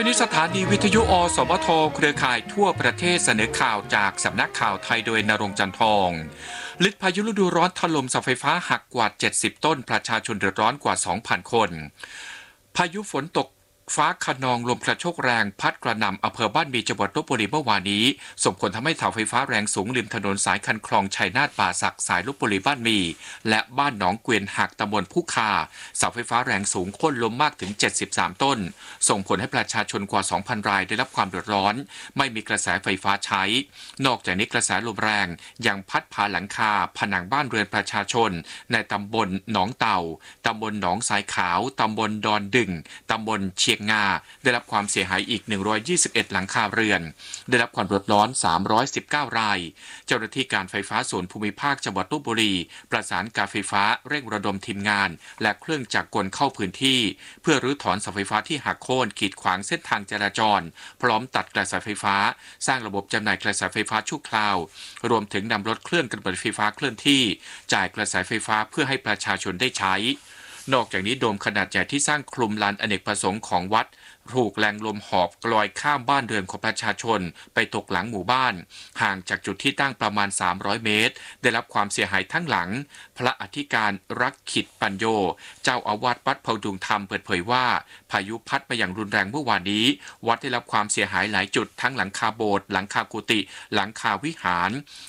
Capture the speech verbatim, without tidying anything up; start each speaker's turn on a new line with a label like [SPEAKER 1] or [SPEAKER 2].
[SPEAKER 1] นี้สถานีวิทยุอสมทเครือข่ายทั่วประเทศเสนอข่าวจากสำนักข่าวไทยโดยณรงค์จันทองฤทธิ์พายุฤดูร้อนถล่มเสาไฟฟ้าหักกว่าเจ็ดสิบต้นประชาชนเดือดร้อนกว่า สองพัน คนพายุฝนตกฟ้าคะนองลมกระโชกแรงพัดกระหน่ำอำเภอบ้านมีจังหวัดลพบุรีเมื่อวานนี้ส่งผลทำให้เสาไฟฟ้าแรงสูงริมถนนสายคันคลองชัยนาทป่าสักสายลพบุรีบ้านมีและบ้านหนองเกวียนหักตำบลผู้คาเสาไฟฟ้าแรงสูงโค่นล้มมากถึงเจ็ดสิบสามต้นส่งผลให้ประชาชนกว่า สองพัน รายได้รับความเดือดร้อนไม่มีกระแสไฟฟ้าใช้นอกจากนี้กระแสลมแรงยังพัดพาหลังคาผนังบ้านเรือนประชาชนในตำบลหนองเต่าตำบลหนองสายขาวตำบลดอนดึงตำบลเชียงงาได้รับความเสียหายอีกหนึ่งร้อยยี่สิบเอ็ดหลังคาเรือนได้รับความเดือดร้อนสามร้อยสิบเก้ารายเจ้าหน้าที่การไฟฟ้าส่วนภูมิภาคจังหวัดลพบุรีประสานการไฟฟ้าเร่งระดมทีมงานและเครื่องจักรกลเข้าพื้นที่เพื่อรื้อถอนเสาไฟฟ้าที่หักโค่นขีดขวางเส้นทางจราจรพร้อมตัดกระแสไฟฟ้าสร้างระบบจำหน่ายกระแสไฟฟ้าชั่วคราวรวมถึงนำรถเครื่องกระบายไฟฟ้าเคลื่อนที่จ่ายกระแสไฟฟ้าเพื่อให้ประชาชนได้ใช้นอกจากนี้โดมขนาดใหญ่ที่สร้างคลุมลานอเนกประสงค์ของวัดถูกแรงลมหอบกลอยข้ามบ้านเรือนของประชาชนไปตกหลังหมู่บ้านห่างจากจุดที่ตั้งประมาณสามร้อยเมตรได้รับความเสียหายทั้งหลังพระอธิการรักขิดปัญโยเจ้าอาวาสวัดเผาดุงธรรมเปิดเผยว่าพายุพัดมาอย่างรุนแรงเมื่อวานนี้วัดได้รับความเสียหายหลายจุดทั้งหลังคาโบสถ์หลังคากุฏิหลังคาวิหาร